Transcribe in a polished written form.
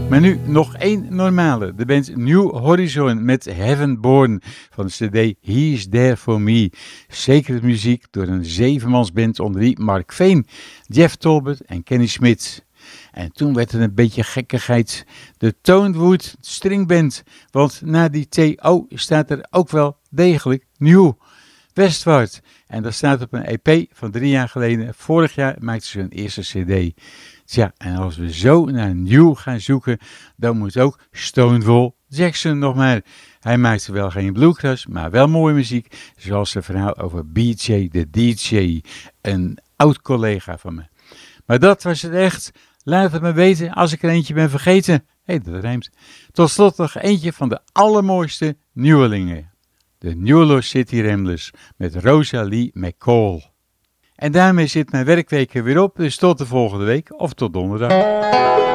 Maar nu nog één normale. De band New Horizon met Heaven Born van de cd He's There For Me. Sacred muziek door een 7-mansband onder wie Mark Veen, Jeff Talbot en Kenny Smith. En toen werd het een beetje gekkigheid. De Tonewood Stringband. Want na die TO staat er ook wel degelijk New Westward. En dat staat op een EP van 3 jaar geleden. Vorig jaar maakte ze hun eerste cd. Tja, en als we zo naar New gaan zoeken, dan moet ook Stonewall Jackson nog maar. Hij maakte wel geen bluegrass, maar wel mooie muziek. Zoals het verhaal over BJ de DJ, een oud collega van me. Maar dat was het echt. Laat het me weten als ik er eentje ben vergeten. Hé, dat rijmt. Tot slot nog eentje van de allermooiste nieuwelingen. De New City Ramblers met Rosalie McCall. En daarmee zit mijn werkweek er weer op, dus tot de volgende week of tot donderdag.